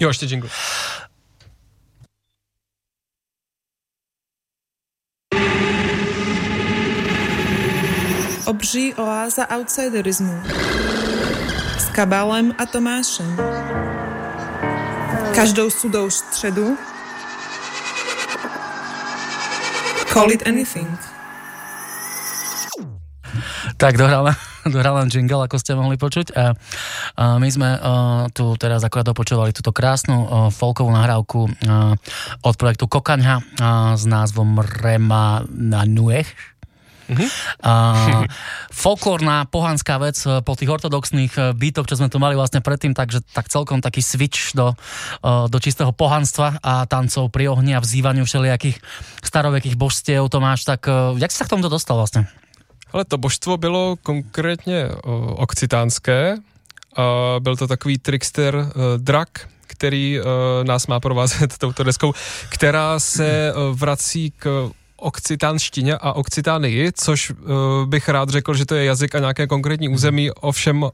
Jo, ještě jingle. Obří oáza outsiderismu s Kabalem a Tomášem. Každou sudou středu Call it anything. Tak dohral nám jingle, ako ste mohli počuť. A my sme tu teraz akorát dopočúvali túto krásnu folkovú nahrávku od projektu Kokaňha s názvom Rema na Nuech. Folklórna pohanská vec po tých ortodoxných bytoch, čo sme tu mali vlastne predtým, takže tak celkom taký switch do čistého pohanstva a tancov pri ohni a vzývaniu všelijakých starovekých božstiev. Tomáš, tak jak si sa k tomuto dostal vlastne? Ale to božstvo bylo konkrétně okcitánské. Byl to takový trickster drak, který nás má provázet touto deskou, která se vrací k okcitánštině a okcitánii, což bych rád řekl, že to je jazyk a nějaké konkrétní území, ovšem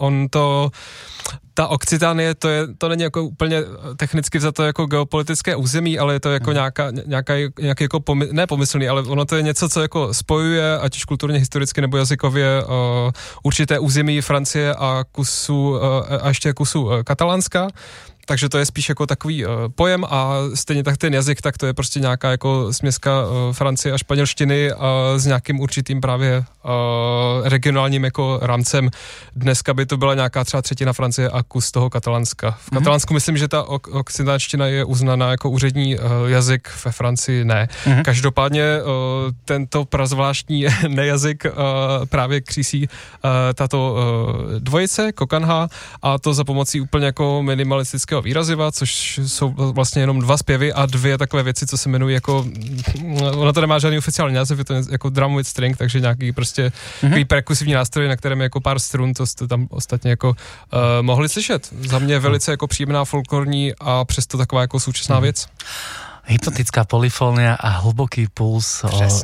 ta Okcitánie, to není jako úplně technicky za to jako geopolitické území, ale je to jako nějaký jako pomyslný, ale ono to je něco, co jako spojuje, ať už kulturně, historicky nebo jazykově určité území Francie a ještě kusu Katalánska. Takže to je spíš jako takový pojem a stejně tak ten jazyk, tak to je prostě nějaká jako směska Francie a španělštiny s nějakým určitým právě regionálním jako rámcem. Dneska by to byla nějaká třeba třetina Francie a kus toho Katalánska. V Katalánsku myslím, že ta okcitánština je uznaná jako úřední jazyk, ve Francii ne. Každopádně tento prazvláštní nejazyk právě křísí tato dvojice, Kokaňha, a to za pomocí úplně jako minimalistického výraziva, což jsou vlastně jenom 2 zpěvy a 2 takové věci, co se jmenují jako, ono to nemá žádný oficiální název, je to jako drum with string, takže nějaký prostě takový perkusivní nástroj, na kterém je jako pár strun, to jste tam ostatně jako mohli slyšet. Za mě velice jako příjemná folklorní a přesto taková jako současná věc. Hypnotická polyfónia a hlboký puls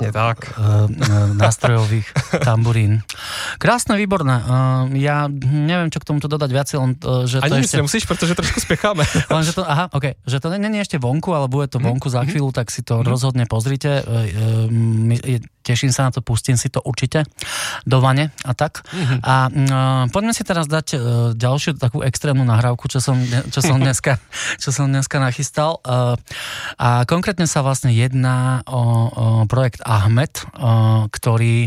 nástrojových tamburín. Krásne, výborné. Ja neviem, čo k tomuto dodať viac, len že ani to ešte... nemusíš, pretože trošku specháme. Len, že to, že to nie je ešte vonku, ale bude to vonku za chvíľu, tak si to rozhodne pozrite. Teším sa na to, pustím si to určite do vane a tak. A poďme si teraz dať ďalšiu takú extrémnu nahrávku, čo som dneska nachystal. A konkrétne sa vlastne jedná o projekt Ahmed, ktorý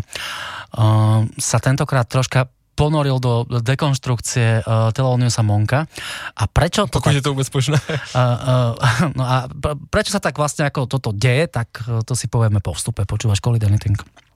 sa tentokrát troška ponoril do dekonštrukcie Theloniousa Monka. A prečo to Pokud je to vôbec možné. No a prečo sa tak vlastne ako toto deje, tak to si povieme po vstupe. Počúvaš Call it anything.